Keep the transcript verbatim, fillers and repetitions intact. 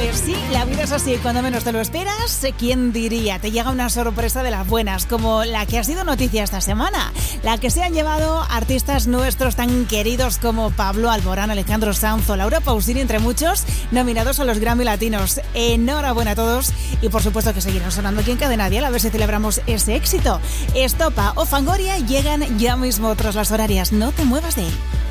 Pues sí, la vida es así, cuando menos te lo esperas, ¿quién diría? Te llega una sorpresa de las buenas, como la que ha sido noticia esta semana, la que se han llevado artistas nuestros tan queridos como Pablo Alborán, Alejandro Sanz o Laura Pausini, entre muchos, nominados a los Grammy Latinos. Enhorabuena a todos y por supuesto que seguirán sonando aquí en Cadena Dial a ver si celebramos ese éxito. Estopa o Fangoria llegan ya mismo tras las horarias, no te muevas de él.